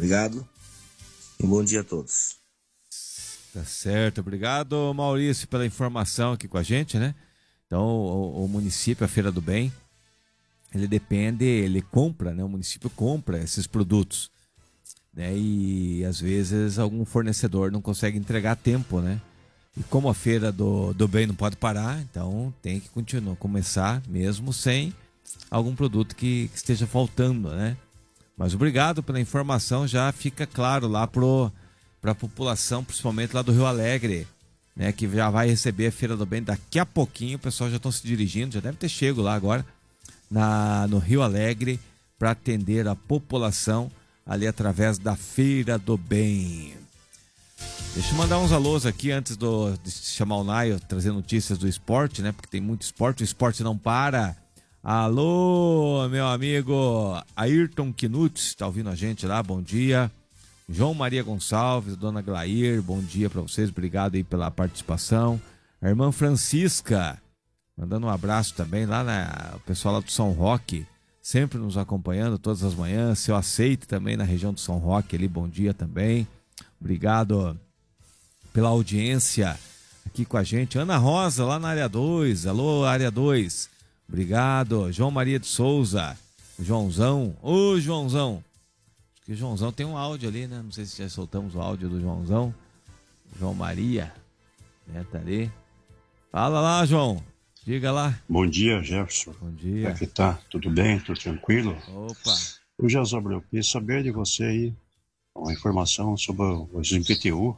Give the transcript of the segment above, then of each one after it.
Obrigado e bom dia a todos. Tá certo, obrigado, Maurício, pela informação aqui com a gente, né? Então, o município, a Feira do Bem, ele compra, né? O município compra esses produtos, né? E às vezes algum fornecedor não consegue entregar a tempo, né? E como a Feira do Bem não pode parar, então tem que começar mesmo sem algum produto que esteja faltando, né? Mas obrigado pela informação, já fica claro lá para a população, principalmente lá do Rio Alegre, né? Que já vai receber a Feira do Bem daqui a pouquinho, o pessoal já estão se dirigindo, já deve ter chego lá agora no Rio Alegre para atender a população ali através da Feira do Bem. Deixa eu mandar uns alôs aqui antes de chamar o Naio, trazer notícias do esporte, né? Porque tem muito esporte, o esporte não para. Alô, meu amigo Ayrton Knutz, tá ouvindo a gente lá, bom dia. João Maria Gonçalves, Dona Glair, bom dia para vocês, obrigado aí pela participação. A irmã Francisca, mandando um abraço também lá o pessoal lá do São Roque, sempre nos acompanhando todas as manhãs. Seu Aceite também na região do São Roque ali, bom dia também. Obrigado pela audiência aqui com a gente. Ana Rosa, lá na área 2. Alô, área 2. Obrigado. João Maria de Souza. Joãozão. Ô, Joãozão. Acho que o Joãozão tem um áudio ali, né? Não sei se já soltamos o áudio do Joãozão. João Maria. Né, tá ali. Fala lá, João. Diga lá. Bom dia, Jefferson. Bom dia. Como é que tá? Tudo bem? Tudo tranquilo? Opa. Eu já sobre eu queria saber de você aí uma informação sobre os IPTU.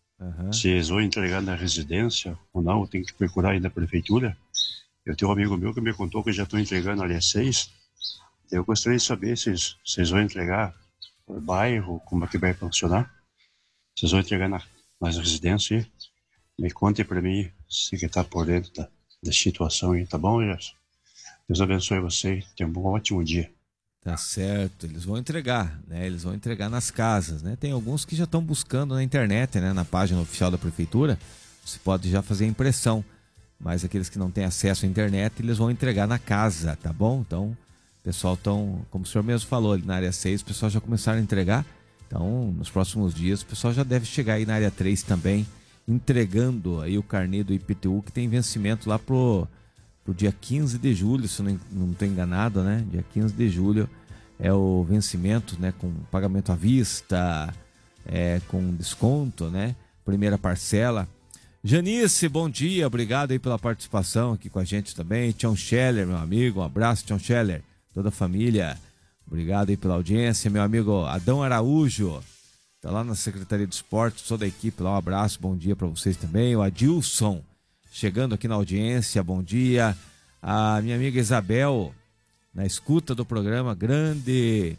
Se eles vão entregar na residência ou não, tem que procurar aí na prefeitura. Eu tenho um amigo meu que me contou que já estão entregando ali 6. Eu gostaria de saber se vocês vão entregar por bairro, como é que vai funcionar. Vocês vão entregar nas residências aí. Me conte para mim se que está por dentro da situação aí, tá bom, Gerson? Deus abençoe você, tenha um ótimo dia. Tá certo, eles vão entregar, né? Eles vão entregar nas casas, né? Tem alguns que já estão buscando na internet, né? Na página oficial da prefeitura, você pode já fazer a impressão, mas aqueles que não têm acesso à internet, eles vão entregar na casa, tá bom? Então, o pessoal como o senhor mesmo falou, ali na área 6, o pessoal já começaram a entregar, então, nos próximos dias, o pessoal já deve chegar aí na área 3 também, entregando aí o carnê do IPTU, que tem vencimento lá pro dia 15 de julho, se não estou enganado, né? Dia 15 de julho é o vencimento, né? Com pagamento à vista, com desconto, né? Primeira parcela. Janice, bom dia, obrigado aí pela participação aqui com a gente também. Tião Scheller, meu amigo, um abraço, Tião Scheller, toda a família. Obrigado aí pela audiência, meu amigo Adão Araújo, tá lá na Secretaria de Esportes, toda a equipe lá, um abraço, bom dia para vocês também. O Adilson, chegando aqui na audiência, bom dia. A minha amiga Isabel, na escuta do programa, grande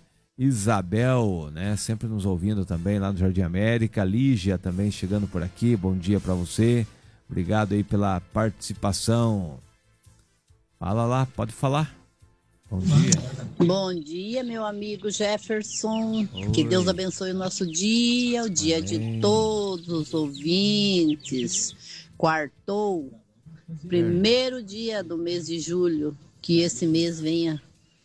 Isabel, né? Sempre nos ouvindo também lá no Jardim América. Lígia também chegando por aqui, bom dia para você. Obrigado aí pela participação. Fala lá, pode falar. Bom dia. Bom dia, meu amigo Jefferson. Oi. Que Deus abençoe o nosso dia, o dia Amém. de todos os ouvintes. Quartou, primeiro dia do mês de julho, que esse mês venha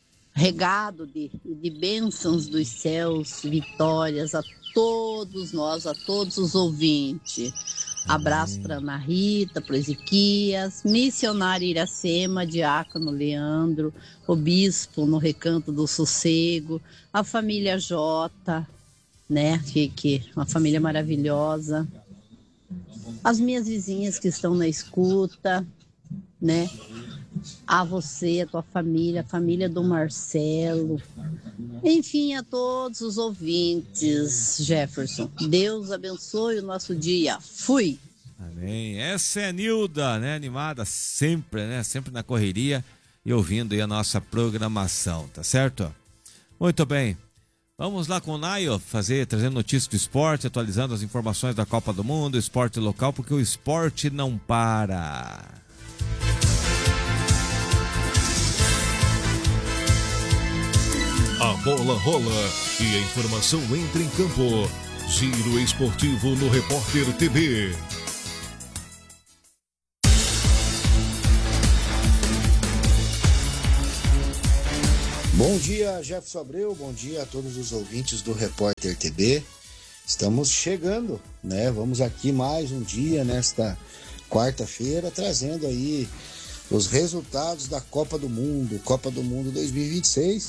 regado de bênçãos dos céus, vitórias a todos nós, a todos os ouvintes. Abraço para Ana Rita, para Ezequias, missionário Iracema, diácono Leandro, o bispo no Recanto do Sossego, a família Jota, né? Que uma família maravilhosa. As minhas vizinhas que estão na escuta, né? A você, a tua família, a família do Marcelo, enfim, a todos os ouvintes, Jefferson. Deus abençoe o nosso dia. Fui! Amém. Essa é a Nilda, né? Animada sempre, né? Sempre na correria e ouvindo aí a nossa programação, tá certo? Muito bem. Vamos lá com o Naio, trazendo notícias do esporte, atualizando as informações da Copa do Mundo, esporte local, porque o esporte não para. A bola rola e a informação entra em campo. Giro esportivo no Repórter TV. Bom dia, Jefferson Abreu, bom dia a todos os ouvintes do Repórter TB. Estamos chegando, né? Vamos aqui mais um dia nesta quarta-feira, trazendo aí os resultados da Copa do Mundo 2026,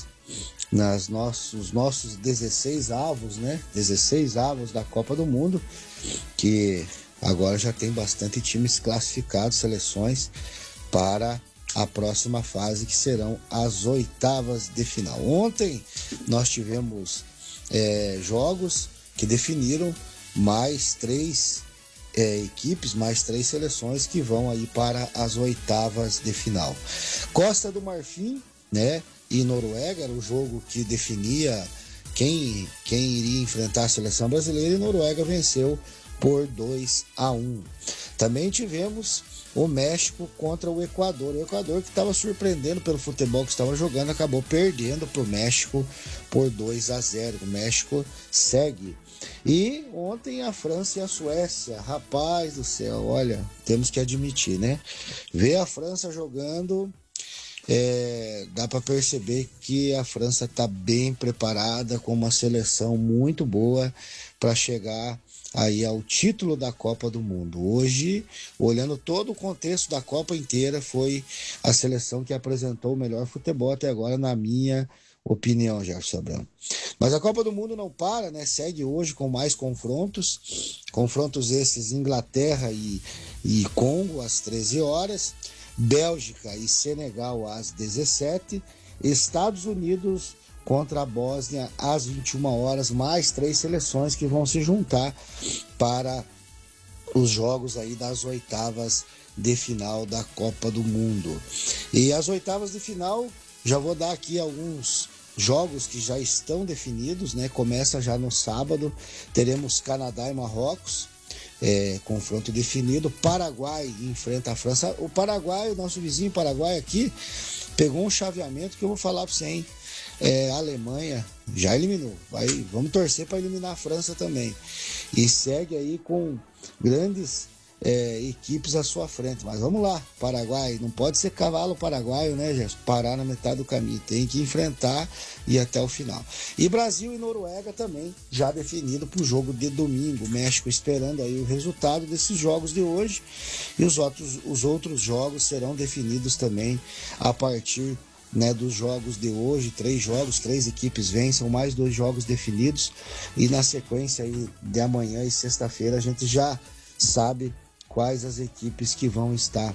os nossos 16 avos, né? 16 avos da Copa do Mundo, que agora já tem bastante times classificados, seleções para a próxima fase, que serão as oitavas de final. Ontem nós tivemos jogos que definiram mais 3 equipes, mais 3 seleções que vão aí para as oitavas de final. Costa do Marfim, né, e Noruega era o jogo que definia quem iria enfrentar a seleção brasileira, e Noruega venceu por 2-1. Também tivemos o México contra o Equador. O Equador, que estava surpreendendo pelo futebol que estava jogando, acabou perdendo para o México por 2-0. O México segue. E ontem a França e a Suécia. Rapaz do céu, olha, temos que admitir, né? Ver a França jogando, dá para perceber que a França está bem preparada, com uma seleção muito boa para chegar aí ao título da Copa do Mundo. Hoje, olhando todo o contexto da Copa inteira, foi a seleção que apresentou o melhor futebol até agora, na minha opinião, Jefferson Abrão. Mas a Copa do Mundo não para, né? Segue hoje com mais confrontos esses: Inglaterra e Congo às 13 horas, Bélgica e Senegal às 17, Estados Unidos contra a Bósnia às 21 horas, mais 3 seleções que vão se juntar para os jogos aí das oitavas de final da Copa do Mundo. E as oitavas de final, já vou dar aqui alguns jogos que já estão definidos, né? Começa já no sábado, teremos Canadá e Marrocos, confronto definido. Paraguai enfrenta a França. O Paraguai, o nosso vizinho Paraguai aqui, pegou um chaveamento que eu vou falar para você, hein? A Alemanha já eliminou, vamos torcer para eliminar a França também, e segue aí com grandes equipes à sua frente. Mas vamos lá, Paraguai, não pode ser cavalo paraguaio, né, gente? Parar na metade do caminho, tem que enfrentar e ir até o final. E Brasil e Noruega também já definido para o jogo de domingo. México esperando aí o resultado desses jogos de hoje, e os outros jogos serão definidos também a partir, né, dos jogos de hoje. 3 jogos, 3 equipes vencem, mais 2 jogos definidos, e na sequência aí de amanhã e sexta-feira a gente já sabe quais as equipes que vão estar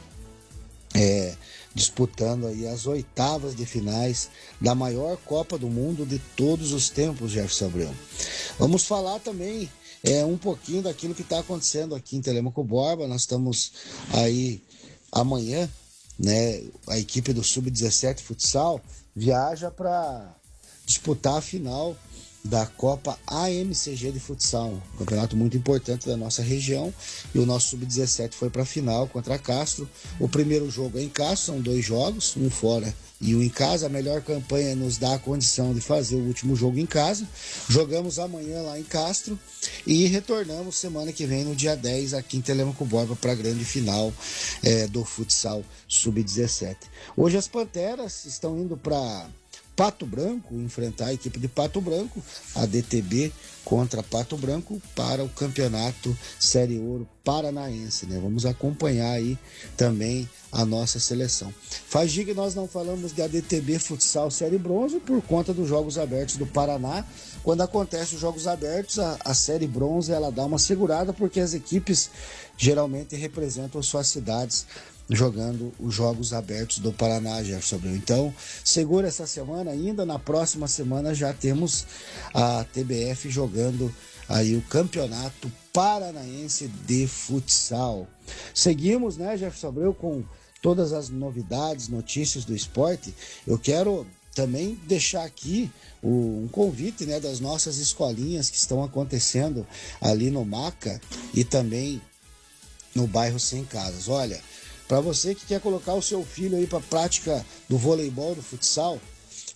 disputando aí as oitavas de finais da maior Copa do Mundo de todos os tempos, Jefferson Abreu. Vamos falar também um pouquinho daquilo que está acontecendo aqui em Telêmaco Borba. Nós estamos aí amanhã, né, a equipe do Sub-17 Futsal viaja para disputar a final da Copa AMCG de Futsal, um campeonato muito importante da nossa região, e o nosso Sub-17 foi para a final contra a Castro. O primeiro jogo é em Castro, são 2 jogos, um fora e um em casa. A melhor campanha nos dá a condição de fazer o último jogo em casa. Jogamos amanhã lá em Castro e retornamos semana que vem, no dia 10, aqui em Telêmaco Borba, para a grande final do futsal Sub-17. Hoje as Panteras estão indo para Pato Branco enfrentar a equipe de Pato Branco, a DTB contra Pato Branco, para o campeonato Série Ouro Paranaense, né? Vamos acompanhar aí também a nossa seleção. Faz dia que nós não falamos da DTB Futsal Série Bronze por conta dos Jogos Abertos do Paraná. Quando acontece os Jogos Abertos, a Série Bronze ela dá uma segurada, porque as equipes geralmente representam suas cidades jogando os Jogos Abertos do Paraná, Jefferson Abreu. Então, segura essa semana ainda. Na próxima semana já temos a TBF jogando aí o Campeonato Paranaense de Futsal. Seguimos, né, Jefferson Abreu, com todas as novidades, notícias do esporte. Eu quero também deixar aqui um convite, né, das nossas escolinhas que estão acontecendo ali no Maca e também no bairro Sem Casas. Olha, para você que quer colocar o seu filho aí para prática do voleibol, do futsal,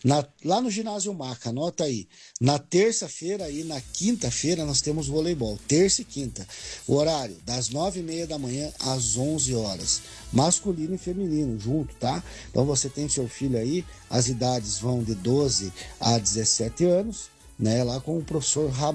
Lá no ginásio Maca, anota aí. Na terça-feira e na quinta-feira nós temos voleibol. Terça e quinta. O horário das 9h30 da manhã às 11 horas. Masculino e feminino junto, tá? Então você tem seu filho aí, as idades vão de 12 a 17 anos, né? Lá com o professor